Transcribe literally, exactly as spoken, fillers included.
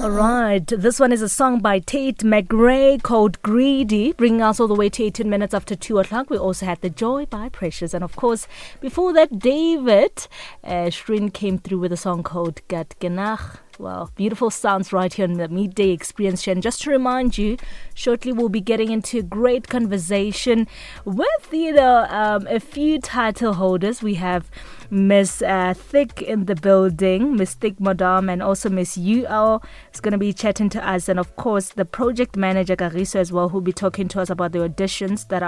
All right, this one is a song by Tate McRae called Greedy, bringing us all the way to eighteen minutes after two o'clock. We also had The Joy by Precious. And of course, before that, David uh, Shrin came through with a song called Gat Genach. Well, beautiful sounds right here in the Midday Experience. And just to remind you, shortly we'll be getting into a great conversation with, you know, um, a few title holders. We have Miss uh, Thick in the building, Miss Thick Madam, and also Miss U L is going to be chatting to us. And of course, the project manager, Kagiso, as well, who'll be talking to us about the auditions that are